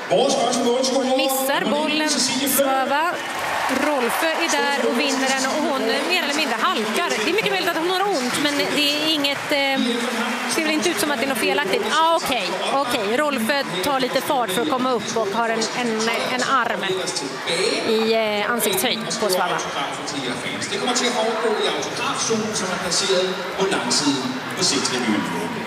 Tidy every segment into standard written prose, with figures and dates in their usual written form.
Missar bollen, Svava. Rolfö är där och vinner den och hon mer eller mindre halkar. Det är mycket möjligt att hon har ont, men det är inget... ser väl inte ut som att det är något felaktigt. Okej. Rolfö tar lite fart för att komma upp och har en arm i ansiktshöjd på Svava. Det kommer till att foregå i autografzon som är placerad på langsiden på 6-tribunen.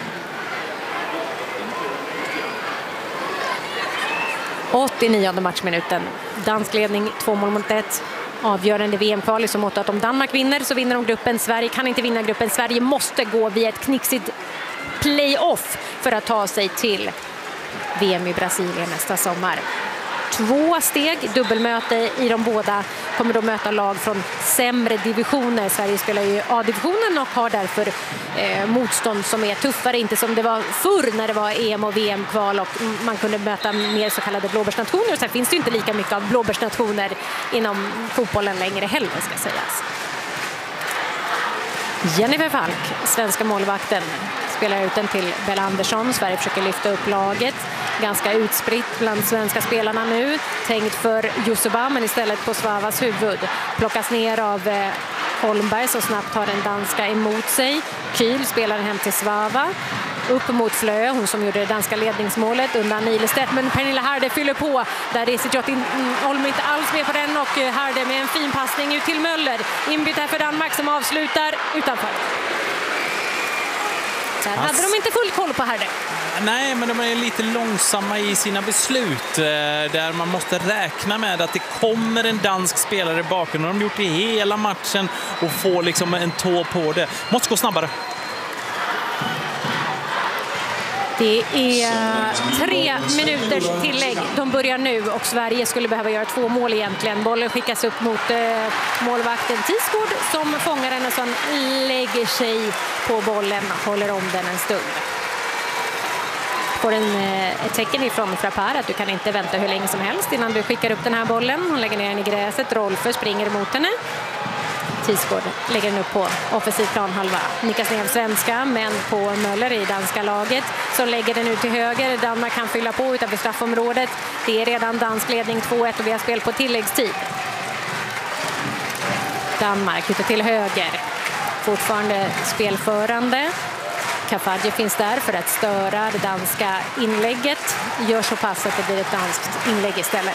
89:e matchminuten. Dansk ledning 2-1. Avgörande VM-kval i så mått att om Danmark vinner så vinner de gruppen. Sverige kan inte vinna gruppen. Sverige måste gå via ett knixigt playoff för att ta sig till VM i Brasilien nästa sommar. 2 steg, dubbelmöte i de båda, kommer då möta lag från sämre divisioner. Sverige spelar ju A-divisionen och har därför motstånd som är tuffare, inte som det var förr när det var EM- och VM-kval och man kunde möta mer så kallade blåbärsnationer. Sen finns det ju inte lika mycket av blåbärsnationer inom fotbollen längre heller, ska sägas. Jennifer Falk, svenska målvakten, spelar ut den till Bella Andersson. Sverige försöker lyfta upp laget. Ganska utspritt bland svenska spelarna nu. Tänkt för Josuba, men istället på Svavas huvud. Plockas ner av Holmberg så snabbt har den danska emot sig. Kyl spelar hem till Svava. Upp mot Flö, hon som gjorde det danska ledningsmålet undan Ilestedt, men Pernilla Harde fyller på. Där är Sitjotin Olm inte alls med på den och Harde med en fin passning ut till Möller. Inbyte här för Danmark som avslutar utanför. Där hade de inte full koll på Harde. Nej, men de är lite långsamma i sina beslut. Där man måste räkna med att det kommer en dansk spelare bakom. De har gjort det hela matchen och får liksom en tå på det. Måste gå snabbare. Det är 3 minuters tillägg. De börjar nu och Sverige skulle behöva göra 2 mål egentligen. Bollen skickas upp mot målvakten Tisgård som fångar den och som lägger sig på bollen, håller om den en stund. Får ett tecken ifrån Frappard att du kan inte vänta hur länge som helst innan du skickar upp den här bollen. Hon lägger ner den i gräset. Rolfö springer emot henne. Tisgård lägger den upp på offensiv planhalva. Nickas ner svenska, men på Möller i danska laget som lägger den ut till höger. Danmark kan fylla på utanför straffområdet. Det är redan dansk ledning 2-1 och vi har spel på tilläggstid. Danmark ute till höger. Fortfarande spelförande. Kafaji finns där för att störa det danska inlägget. Gör så pass att det blir ett danskt inlägg istället.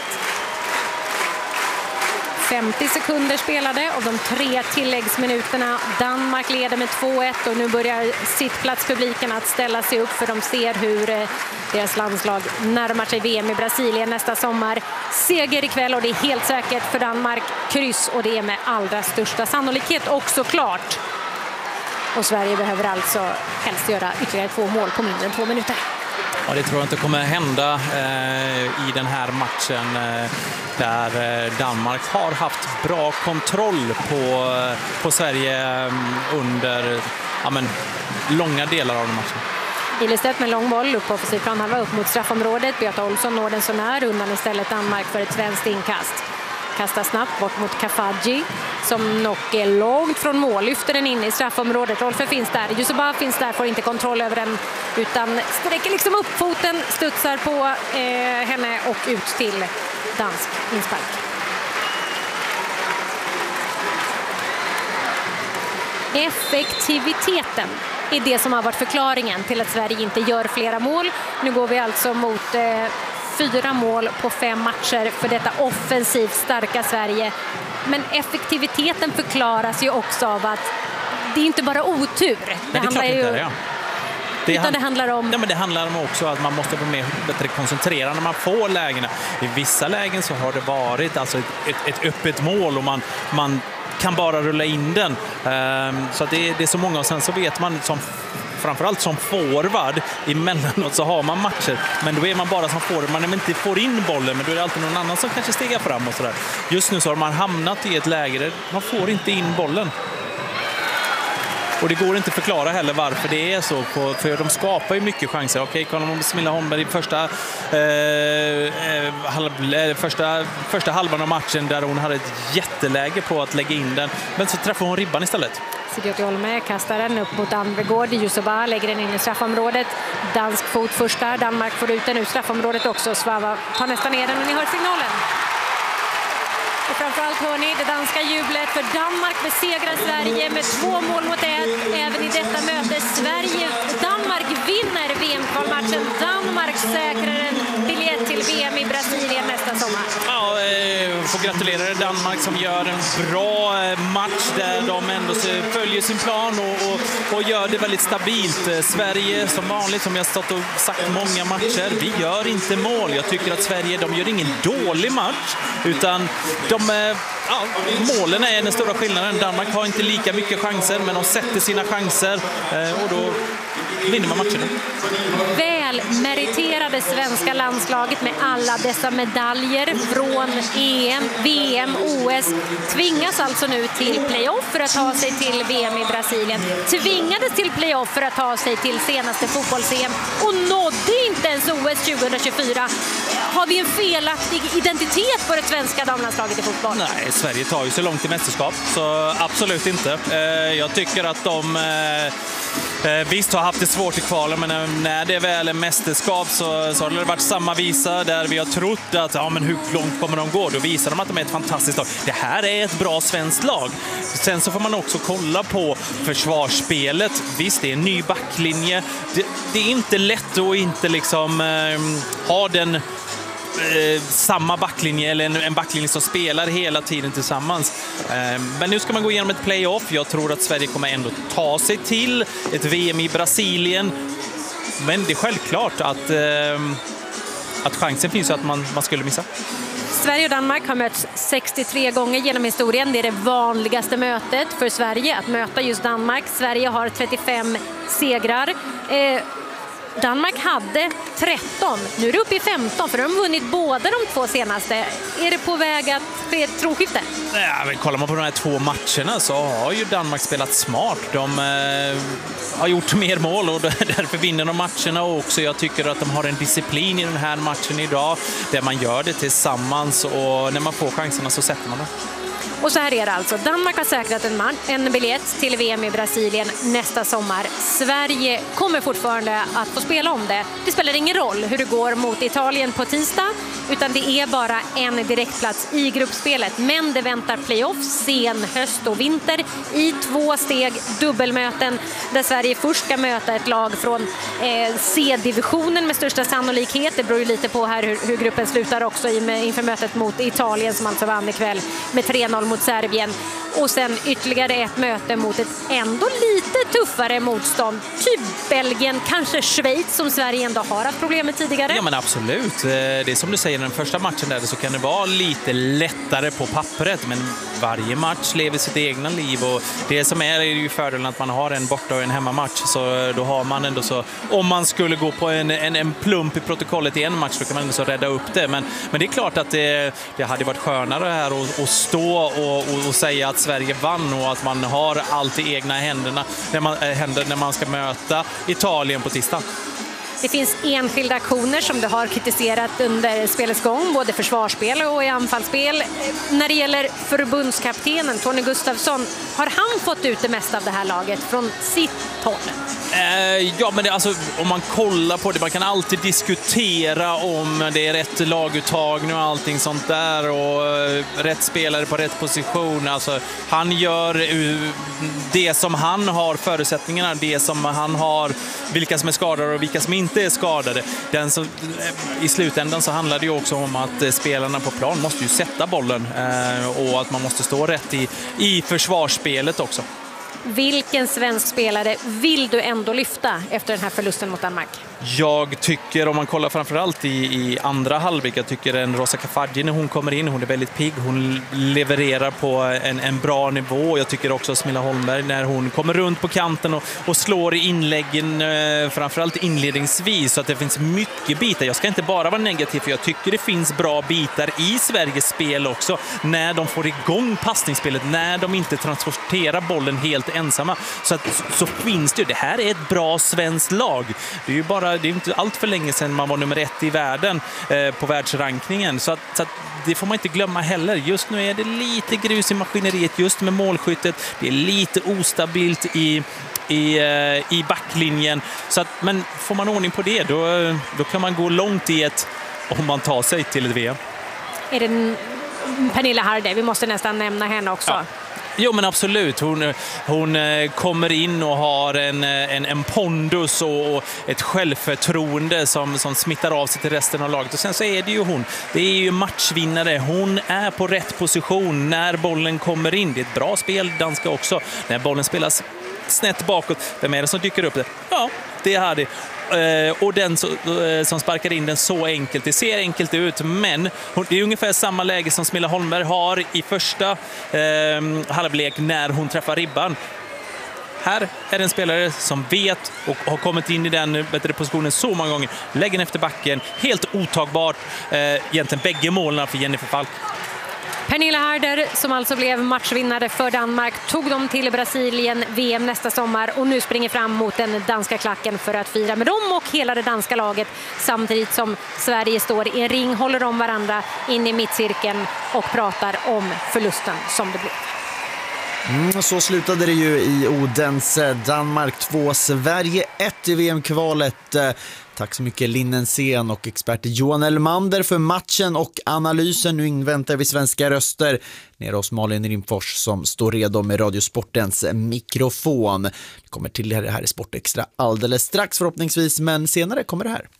50 sekunder spelade av de 3 tilläggsminuterna. Danmark leder med 2-1 och nu börjar sittplatspubliken att ställa sig upp för de ser hur deras landslag närmar sig VM i Brasilien nästa sommar. Seger ikväll och det är helt säkert för Danmark. Kryss och det är med allra största sannolikhet också klart. Och Sverige behöver alltså helst göra ytterligare 2 mål på mindre än 2 minuter. Ja, det tror jag inte kommer hända i den här matchen där Danmark har haft bra kontroll på Sverige under långa delar av den matchen. Ilestedt med lång boll upp på offensiv planhalva upp mot straffområdet. Beata Olsson når den så när undan istället Danmark för ett svenskt inkast. Kastar snabbt bort mot Kafaji som nog är långt från mål. Lyfter den in i straffområdet. Rolfö finns där. Josuba finns där, får inte kontroll över den utan sträcker liksom upp foten, studsar på henne och ut till dansk inspark. Effektiviteten är det som har varit förklaringen till att Sverige inte gör flera mål. Nu går vi alltså mot 4 mål på 5 matcher för detta offensivt starka Sverige. Men effektiviteten förklaras ju också av att det är inte bara otur. Det handlar ju... Det handlar om... Ja, men det handlar om också att man måste vara mer bättre koncentrerad när man får lägena. I vissa lägen så har det varit alltså ett öppet mål och man kan bara rulla in den. Så det är så många och sen så vet man framförallt som forward emellanåt så har man matcher, men då är man bara som forward, man inte får in bollen, men då är det alltid någon annan som kanske stegar fram och sådär. Just nu så har man hamnat i ett läge där man får inte in bollen. Och det går inte att förklara heller varför det är så, för de skapar ju mycket chanser. Okej, kolla om Smilla Holmberg i första halvan av matchen där hon hade ett jätteläge på att lägga in den, men så träffar hon ribban istället. Sidiot Jolme kastar den upp mot Anvegård. Jusoba lägger den in i straffområdet. Dansk fot först där. Danmark får ut den ur straffområdet också. Svava tar nästan ner den och ni hör signalen. Och framförallt hör ni det danska jublet, för Danmark besegrar Sverige med 2 mål mot 1. Även i detta möte Danmark vinner VM-kvalmatchen. Danmark säkrar en biljett till VM i Brasilien nästa sommar. Ja, får gratulera Danmark som gör en bra match där de ändå följer sin plan och gör det väldigt stabilt. Sverige som vanligt, som jag stått och sagt många matcher, vi gör inte mål. Jag tycker att Sverige, de gör ingen dålig match, utan målen är den stora skillnaden. Danmark har inte lika mycket chanser, men de sätter sina chanser och då vinner man matchen. Väl meriterade svenska landslaget med alla dessa medaljer från EM, VM, OS tvingas alltså nu till playoff för att ta sig till VM i Brasilien. Tvingades till playoff för att ta sig till senaste fotbolls-EM och nådde inte ens OS 2024. Har vi en felaktig identitet på det svenska damlandslaget i fotboll? Nej, Sverige tar ju så långt i mästerskap, så absolut inte. Jag tycker att de visst har haft det svårt i kvalen, men när det väl är mästerskap så har det varit samma visa där vi har trott att men hur långt kommer de gå? Då visar de att de är ett fantastiskt lag. Det här är ett bra svenskt lag. Sen så får man också kolla på försvarsspelet. Visst, det är en ny backlinje. Det är inte lätt att inte liksom ha den samma backlinje, eller en backlinje som spelar hela tiden tillsammans. Men nu ska man gå igenom ett playoff. Jag tror att Sverige kommer ändå ta sig till ett VM i Brasilien. Men det är självklart att chansen finns att man skulle missa. Sverige och Danmark har mötts 63 gånger genom historien. Det är det vanligaste mötet för Sverige, att möta just Danmark. Sverige har 35 segrar. Danmark hade 13. Nu är det uppe i 15, för de har vunnit båda de 2 senaste. Är det på väg att ske ett tronskifte? Ja, men kollar man på de här 2 matcherna så har ju Danmark spelat smart. De har gjort mer mål och därför vinner de matcherna också. Jag tycker att de har en disciplin i den här matchen idag där man gör det tillsammans, och när man får chanserna så sätter man det. Och så här är det alltså. Danmark har säkrat en biljett till VM i Brasilien nästa sommar. Sverige kommer fortfarande att få spela om det. Det spelar ingen roll hur det går mot Italien på tisdag, utan det är bara en direktplats i gruppspelet. Men det väntar playoff sen höst och vinter i 2 steg, dubbelmöten, där Sverige först ska möta ett lag från C-divisionen med största sannolikhet. Det beror ju lite på här hur gruppen slutar också inför mötet mot Italien, som alltså vann ikväll med 3-0 mot Serbien. Och sen ytterligare ett möte mot ett ändå lite tuffare motstånd. Typ Belgien, kanske Schweiz, som Sverige ändå har haft problem med tidigare. Ja, men absolut. Det är som du säger, den första matchen där så kan det vara lite lättare på pappret, men varje match lever sitt egna liv, och det som är ju fördelen att man har en borta och en hemmamatch, så då har man ändå så, om man skulle gå på en plump i protokollet i en match, då kan man ändå så rädda upp det, men det är klart att det hade varit skönare här att stå och säga att Sverige vann och att man har allt i egna händerna när man ska möta Italien på tisdag. Det finns enskilda aktioner som du har kritiserat under spelets gång, både försvarsspel och i anfallsspel. När det gäller förbundskaptenen Tony Gustafsson, har han fått ut det mesta av det här laget från sitt håll? Ja, men om man kollar på det, man kan alltid diskutera om det är rätt laguttagning och allting sånt där, och rätt spelare på rätt position. Alltså, han gör det som han har förutsättningarna, det som han har, vilka som är skadade och vilka som inte är skadade. I slutändan så handlar det ju också om att spelarna på plan måste ju sätta bollen, och att man måste stå rätt i försvarsspelet också. Vilken svensk spelare vill du ändå lyfta efter den här förlusten mot Danmark? Jag tycker, om man kollar framförallt i andra halvlek, jag tycker en Rosa Kafaji när hon kommer in, hon är väldigt pigg, hon levererar på en bra nivå. Jag tycker också Smilla Holmberg när hon kommer runt på kanten och slår i inläggen, framförallt inledningsvis, så att det finns mycket bitar. Jag ska inte bara vara negativ, för jag tycker det finns bra bitar i Sveriges spel också, när de får igång passningsspelet, när de inte transporterar bollen helt ensamma. Så finns det här är ett bra svenskt lag. Det är inte allt för länge sedan man var nummer 1 i världen på världsrankningen. Så att det får man inte glömma heller. Just nu är det lite grus i maskineriet just med målskyttet. Det är lite ostabilt i backlinjen. Men får man ordning på det, då kan man gå långt om man tar sig till ett VM. Är det Pernilla Harder? Vi måste nästan nämna henne också. Ja. Jo, men absolut. Hon kommer in och har en pondus och ett självförtroende som smittar av sig till resten av laget. Och sen så är det ju hon. Det är ju matchvinnare. Hon är på rätt position när bollen kommer in. Det är ett bra spel, danska också. När bollen spelas snett bakåt. Vem är det som dyker upp det? Ja, det är Hardy. Och den som sparkar in den så enkelt. Det ser enkelt ut, men det är ungefär samma läge som Smilla Holmberg har i första halvlek när hon träffar ribban. Här är det en spelare som vet och har kommit in i den bättre positionen så många gånger. Lägger efter backen, helt otagbart. Egentligen bägge målen för Jennifer Falk. Pernilla Harder, som alltså blev matchvinnare för Danmark, tog dem till Brasilien VM nästa sommar och nu springer fram mot den danska klacken för att fira med dem och hela det danska laget, samtidigt som Sverige står i en ring, håller om varandra in i mittcirkeln och pratar om förlusten som det blev. Så slutade det ju i Odense. Danmark 2, Sverige 1 i VM-kvalet. Tack så mycket Linnensén och expert Johan Elmander för matchen och analysen. Nu inväntar vi svenska röster nere hos Malin Rimfors som står redo med Radiosportens mikrofon. Vi kommer till det här i Sportextra alldeles strax förhoppningsvis, men senare kommer det här.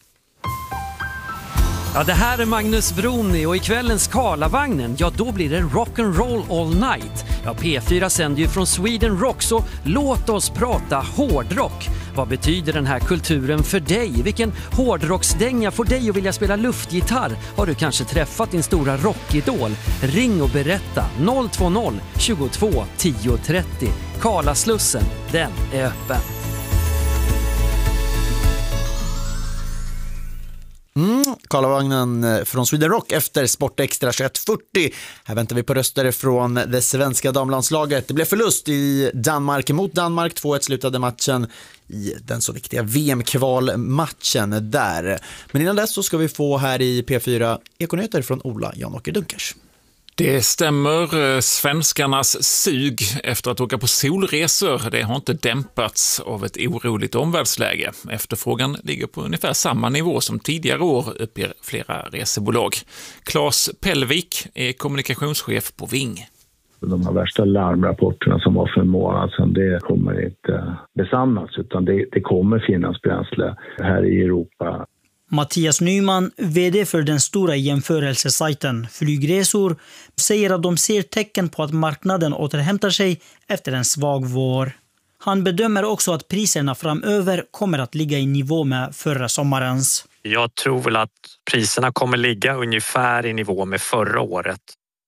Ja, det här är Magnus Broni och i kvällens Karlavagnen, ja då blir det rock'n'roll all night. Ja, P4 sänder ju från Sweden Rock, så låt oss prata hårdrock. Vad betyder den här kulturen för dig? Vilken hårdrocksdänga får dig att vilja spela luftgitarr? Har du kanske träffat din stora rockidol? Ring och berätta 020 22 10 30. Karlaslussen, den är öppen. Karlavagnen från Sweden Rock efter Sportextra 21:40. Här väntar vi på röster från det svenska damlandslaget. Det blev förlust i Danmark mot Danmark. 2-1 slutade matchen i den så viktiga VM-kvalmatchen där. Men innan dess så ska vi få här i P4 Ekonyheter från Ola Jan-Åker Dunkers. Det stämmer. Svenskarnas sug efter att åka på solresor, det har inte dämpats av ett oroligt omvärldsläge. Efterfrågan ligger på ungefär samma nivå som tidigare år, uppger flera resebolag. Claes Pellvik är kommunikationschef på Ving. De här värsta larmrapporterna som var för en månad sedan, det kommer inte besannas, utan det kommer finnas bränsle här i Europa. Mattias Nyman, vd för den stora jämförelsesajten Flygresor, säger att de ser tecken på att marknaden återhämtar sig efter en svag vår. Han bedömer också att priserna framöver kommer att ligga i nivå med förra sommarens. Jag tror väl att priserna kommer ligga ungefär i nivå med förra året.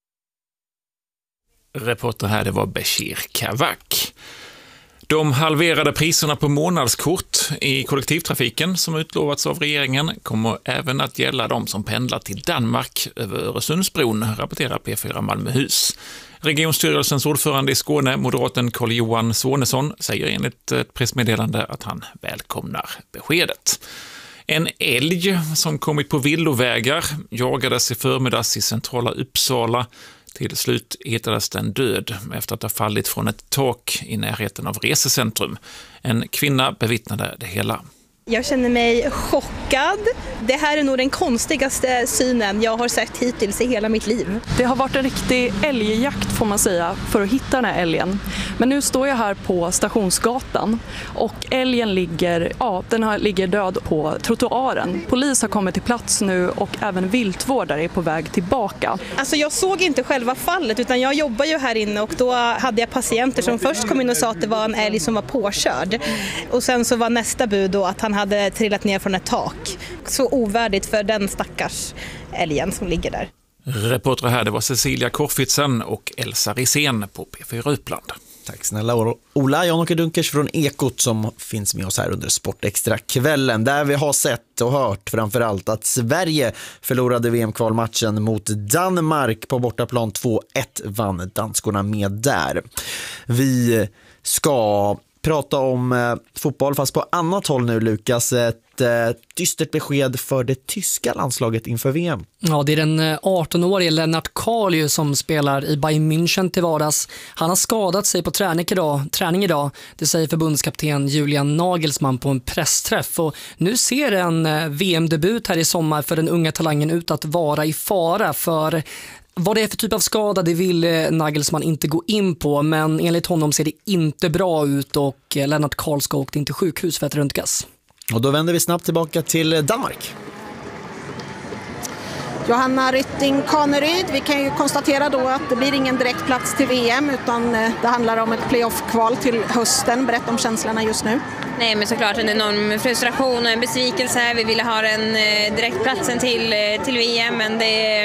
Reporter här, det var Bashir Kavak. De halverade priserna på månadskort i kollektivtrafiken som utlovats av regeringen kommer även att gälla de som pendlar till Danmark över Öresundsbron, rapporterar P4 Malmöhus. Regionstyrelsens ordförande i Skåne, moderaten Carl-Johan Svanesson, säger enligt ett pressmeddelande att han välkomnar beskedet. En älg som kommit på villovägar jagades i förmiddags i centrala Uppsala. Till slut hittades den död efter att ha fallit från ett tak i närheten av resecentrum. En kvinna bevittnade det hela. Jag känner mig chockad. Det här är nog den konstigaste synen jag har sett hittills i hela mitt liv. Det har varit en riktig älgjakt får man säga för att hitta den här älgen. Men nu står jag här på Stationsgatan och älgen ligger död på trottoaren. Polis har kommit till plats nu och även viltvårdare är på väg tillbaka. Alltså jag såg inte själva fallet utan jag jobbar ju här inne och då hade jag patienter som först kom in och sa att det var en älg som var påkörd. Och sen så var nästa bud då att han hade trillat ner från ett tak. Så ovärdigt för den stackars älgen som ligger där. Reporter här, det var Cecilia Korfitsen och Elsa Risén på P4 Uppland. Tack snälla Ola, Jan-Åke Dunkers från Ekot som finns med oss här under Sportextra-kvällen, där vi har sett och hört framförallt att Sverige förlorade VM-kvalmatchen mot Danmark på bortaplan. 2-1 vann danskorna med där. Vi ska prata om fotboll fast på annat håll nu, Lukas. Ett dystert besked för det tyska landslaget inför VM. Ja, det är den 18-årige Lennart Kalius som spelar i Bayern München till vardags. Han har skadat sig på träning idag. Det säger förbundskapten Julian Nagelsmann på en pressträff. Och nu ser en VM-debut här i sommar för den unga talangen ut att vara i fara. För vad det är för typ av skada, det vill Nagelsmann inte gå in på, men enligt honom ser det inte bra ut och Lennart Karl ska åka in till sjukhus för att röntgas. Och då vänder vi snabbt tillbaka till Danmark. Johanna Rytting Kaneryd, vi kan ju konstatera då att det blir ingen direkt plats till VM utan det handlar om ett playoff-kval till hösten. Berätta om känslorna just nu. Nej, men såklart en enorm frustration och en besvikelse. Vi ville ha den direktplatsen till VM, men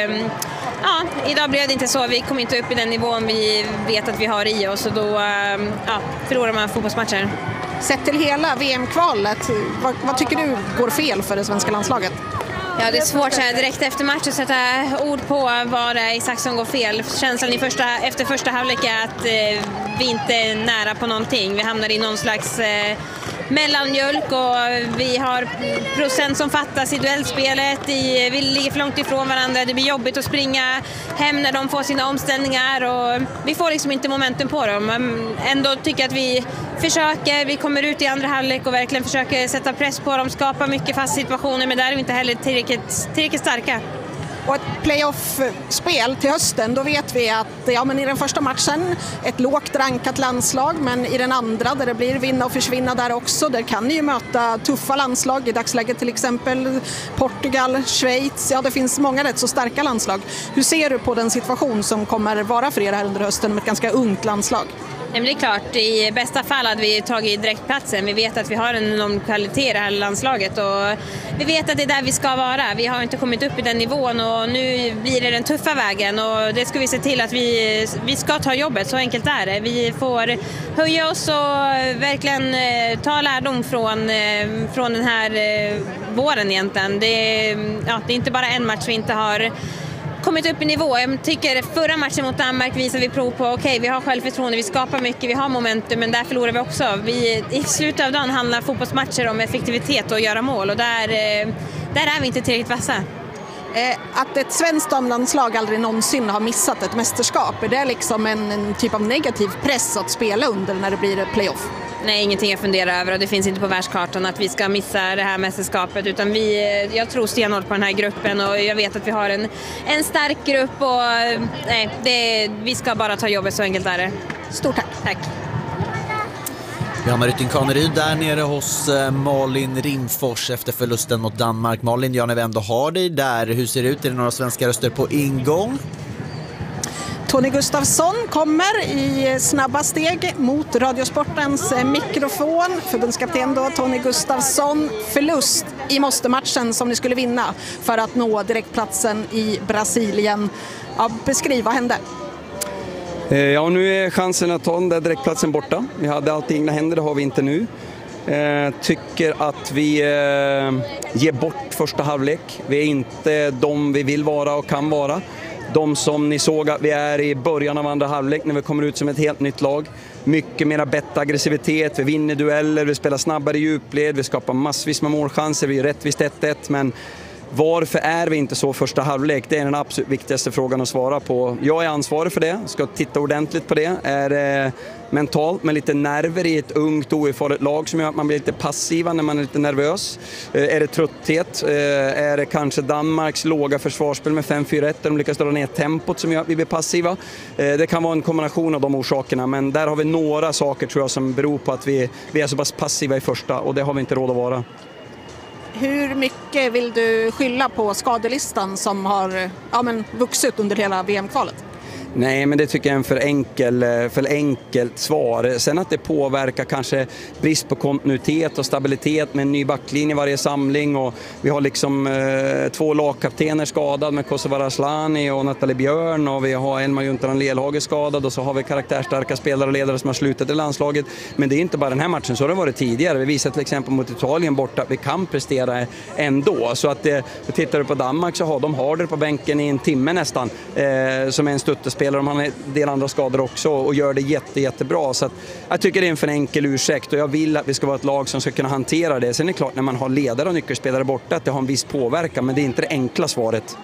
idag blev det inte så. Vi kom inte upp i den nivån vi vet att vi har i oss och då förlorar man fotbollsmatcher. Sett till hela VM-kvalet, vad tycker du går fel för det svenska landslaget? Ja, det är svårt så här direkt efter matchen att sätta ord på vad det är exakt som går fel. Känslan efter första halvlek är att vi inte är nära på någonting. Vi hamnar i någon slags mellanmjölk och vi har procent som fattas i duellspelet. Vi ligger för långt ifrån varandra. Det blir jobbigt att springa hem när de får sina omställningar och vi får liksom inte momentum på dem. Men ändå tycker jag att vi försöker. Vi kommer ut i andra halvlek och verkligen försöker sätta press på dem, skapa mycket fast situationer, men där är vi inte heller tillräckligt starka. Och ett playoff-spel till hösten, då vet vi att men i den första matchen ett lågt rankat landslag, men i den andra där det blir vinna och försvinna där också, där kan ni ju möta tuffa landslag i dagsläget, till exempel Portugal, Schweiz, det finns många rätt så starka landslag. Hur ser du på den situation som kommer vara för er här under hösten med ett ganska ungt landslag? Men det är klart, i bästa fall hade vi tagit direktplatsen. Vi vet att vi har en enorm kvalitet i det här landslaget och vi vet att det är där vi ska vara. Vi har inte kommit upp i den nivån och nu blir det den tuffa vägen och det ska vi se till att vi ska ta jobbet, så enkelt är det. Vi får höja oss och verkligen ta lärdom från den här våren egentligen. Det är inte bara en match vi inte har kommit upp i nivå. Jag tycker förra matchen mot Danmark visar vi prov på vi har självförtroende, vi skapar mycket, vi har momentum, men där förlorar vi också. I slutet av dagen handlar fotbollsmatcher om effektivitet och göra mål och där är vi inte tillräckligt vassa. Att ett svenskt damlandslag aldrig någonsin har missat ett mästerskap, är det liksom en typ av negativ press att spela under när det blir ett playoff? Nej, ingenting jag funderar över och det finns inte på världskartan att vi ska missa det här mästerskapet, utan jag tror stenhårt på den här gruppen och jag vet att vi har en stark grupp och vi ska bara ta jobbet, så enkelt är det. Stort tack. Tack. Johanna Rytting Kaneryd där nere hos Malin Rimfors efter förlusten mot Danmark. Malin, när vi ändå har dig där, hur ser det ut? Är det några svenska röster på ingång? Tony Gustafsson kommer i snabba steg mot Radiosportens mikrofon. Förbundskapten då, Tony Gustafsson. Förlust i måste-matchen som ni skulle vinna för att nå direktplatsen i Brasilien. Beskriv, vad hände? Ja, nu är chansen att ta den där direktplatsen borta. Vi hade allt i egna händer, det har vi inte nu. Tycker att vi ger bort första halvlek. Vi är inte de vi vill vara och kan vara. De som ni såg att vi är i början av andra halvlek när vi kommer ut som ett helt nytt lag. Mycket mera bättre aggressivitet, vi vinner dueller, vi spelar snabbare i djupled, vi skapar massvis med målchanser, vi är rättvist 1-1, men varför är vi inte så första halvlek? Det är den absolut viktigaste frågan att svara på. Jag är ansvarig för det, ska titta ordentligt på det. Är det mentalt med lite nerver i ett ungt oerfaret lag som gör att man blir lite passiva när man är lite nervös? Är det trötthet? Är det kanske Danmarks låga försvarsspel med 5-4-1 där de lyckas dra ner tempot som gör att vi blir passiva? Det kan vara en kombination av de orsakerna, men där har vi några saker tror jag som beror på att vi är så pass passiva i första och det har vi inte råd att vara. Hur mycket vill du skylla på skadelistan som har vuxit under hela VM-kvalet? Nej, men det tycker jag är en för enkelt svar. Sen att det påverkar kanske brist på kontinuitet och stabilitet med en ny backlinje i varje samling, och vi har liksom 2 lagkaptener skadad med Kosovare Asllani och Nathalie Björn, och vi har Elma Juntaran Lelhage skadad, och så har vi karaktärstarka spelare och ledare som har slutat i landslaget. Men det är inte bara den här matchen, så har det varit tidigare. Vi visar till exempel mot Italien borta att vi kan prestera ändå. Så att tittar du på Danmark så har de Harder på bänken i en timme nästan, som är en stöttespelare. De har en del andra skador också och gör det jättebra. Så att jag tycker det är en för enkel ursäkt, och jag vill att vi ska vara ett lag som ska kunna hantera det. Sen är det klart, när man har ledare och nyckelspelare borta, att det har en viss påverkan, men det är inte det enkla svaret.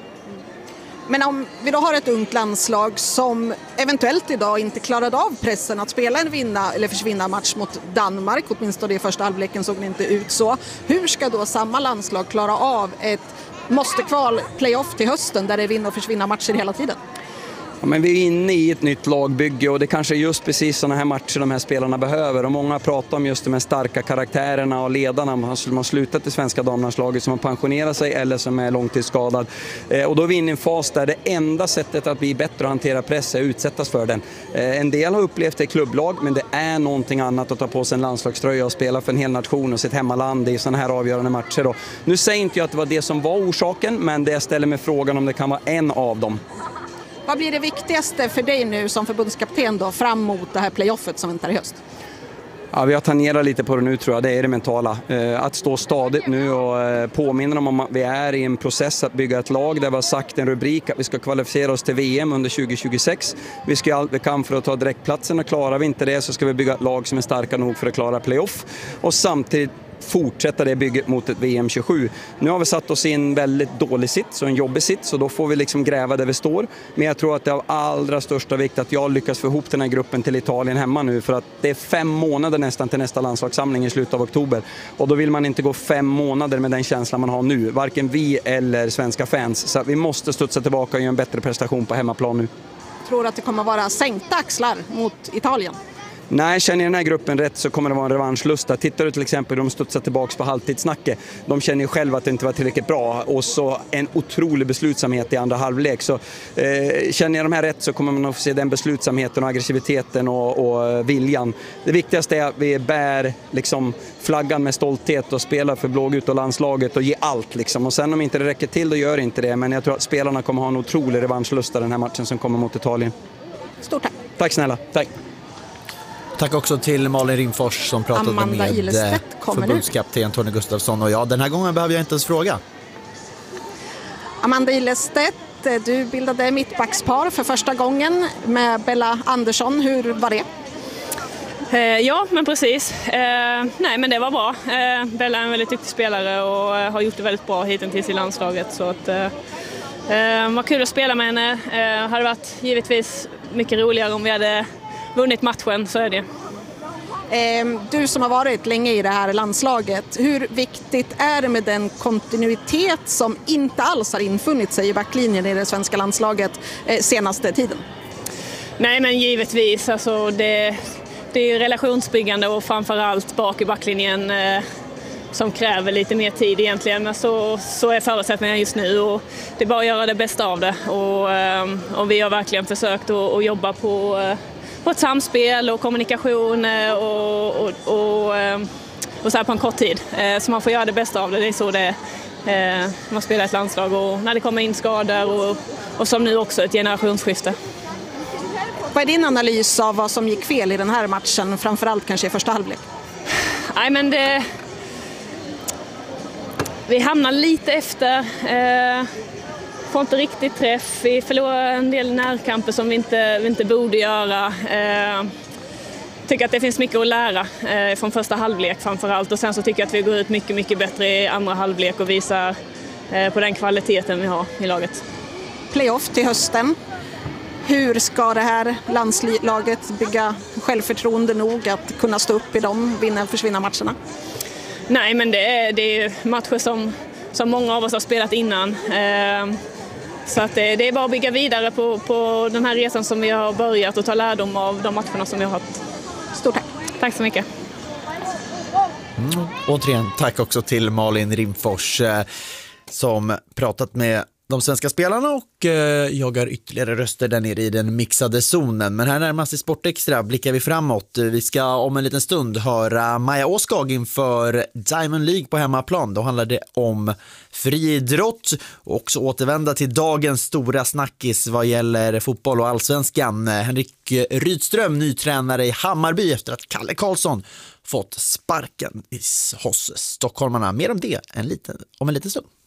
Men om vi då har ett ungt landslag som eventuellt idag inte klarade av pressen att spela en vinna eller försvinna match mot Danmark, åtminstone i första halvleken såg det inte ut så. Hur ska då samma landslag klara av ett måste-kval playoff till hösten där det är vinna och försvinna matcher hela tiden? Ja, men vi är inne i ett nytt lagbygge, och det kanske är just precis sådana här matcher de här spelarna behöver. Och många pratar om just de här starka karaktärerna och ledarna som har slutat i svenska damlandslaget, som har pensionerat sig eller som är långtidsskadad. Och då är vi inne i en fas där det enda sättet att bli bättre och hantera press är att utsättas för den. En del har upplevt det i klubblag, men det är någonting annat att ta på sig en landslagströja och spela för en hel nation och sitt hemmaland i sådana här avgörande matcher. Och nu säger inte jag att det var det som var orsaken, men det ställer mig frågan om det kan vara en av dem. Vad blir det viktigaste för dig nu som förbundskapten då, fram mot det här playoffet som väntar i höst? Ja, vi har tangerat lite på det nu, tror jag. Det är det mentala. Att stå stadigt nu och påminna om att vi är i en process att bygga ett lag där vi har sagt en rubrik att vi ska kvalificera oss till VM under 2026. Vi ska göra allt vi kan för att ta direktplatsen, och klarar vi inte det så ska vi bygga ett lag som är starka nog för att klara playoff. Och samtidigt fortsätta det bygget mot ett VM 27. Nu har vi satt oss i en väldigt dålig sits och en jobbig sits, så då får vi liksom gräva där vi står. Men jag tror att det är av allra största vikt att jag lyckas få ihop den här gruppen till Italien hemma nu, för att det är 5 månader nästan till nästa landslagssamling i slutet av oktober. Och då vill man inte gå 5 månader med den känslan man har nu, varken vi eller svenska fans. Så vi måste studsa tillbaka och göra en bättre prestation på hemmaplan nu. Tror du att det kommer vara sänkta axlar mot Italien? Nej, känner den här gruppen rätt så kommer det vara en revanschlusta. Tittar du till exempel hur de studsar tillbaka på halvtidssnacket. De känner ju själva att det inte var tillräckligt bra, och så en otrolig beslutsamhet i andra halvlek. Så känner jag de här rätt så kommer man att få se den beslutsamheten och aggressiviteten och viljan. Det viktigaste är att vi bär liksom flaggan med stolthet och spelar för blågult och landslaget och ger allt liksom. Och sen om inte det räcker till, då gör inte det. Men jag tror att spelarna kommer ha en otrolig revanschlusta den här matchen som kommer mot Italien. Stort tack. Tack snälla. Tack. Tack också till Malin Rimfors som pratade Amanda med förbundskapten Tony Gustafsson. Och ja, den här gången behöver jag inte ens fråga. Amanda Ilestedt, du bildade mittbackspar för första gången med Bella Andersson. Hur var det? Ja, men precis. Nej, men det var bra. Bella är en väldigt duktig spelare och har gjort det väldigt bra hittills i landslaget. Så att, var kul att spela med henne. Hade varit givetvis mycket roligare om vi hade vunnit matchen, så är det. Du som har varit länge i det här landslaget, hur viktigt är det med den kontinuitet som inte alls har infunnit sig i backlinjen i det svenska landslaget senaste tiden? Nej, men givetvis. Alltså det är ju relationsbyggande och framförallt bak i backlinjen som kräver lite mer tid egentligen. Så är förutsättningarna just nu, och det är bara att göra det bästa av det. Och vi har verkligen försökt att jobba på ett samspel och kommunikation och så här på en kort tid. Så man får göra det bästa av det. Det är så det är. Man spelar ett landslag, och när det kommer in skador och som nu också ett generationsskifte. Vad är din analys av vad som gick fel i den här matchen, framförallt kanske i första halvlek? Nej, men vi hamnar lite efter. Får inte riktigt träff. Vi förlorar en del närkamper som vi inte borde göra. Tycker att det finns mycket att lära från första halvlek framförallt. Och sen så tycker jag att vi går ut mycket, mycket bättre i andra halvlek och visar på den kvaliteten vi har i laget. Playoff till hösten. Hur ska det här landslaget bygga självförtroende nog att kunna stå upp i dem, vinna och försvinna matcherna? Nej, men det är matcher som många av oss har spelat innan. Så att det är bara att bygga vidare på den här resan som vi har börjat och ta lärdom av de matcherna som vi har haft. Stort tack. Tack så mycket. Återigen, tack också till Malin Rimfors som pratat med de svenska spelarna och jagar ytterligare röster där nere i den mixade zonen. Men här närmast i Sportextra blickar vi framåt. Vi ska om en liten stund höra Maja Åskag inför Diamond League på hemmaplan. Då handlar det om friidrott och också återvända till dagens stora snackis vad gäller fotboll och allsvenskan. Henrik Rydström, ny tränare i Hammarby efter att Kalle Karlsson fått sparken hos stockholmarna. Mer om det om en liten stund.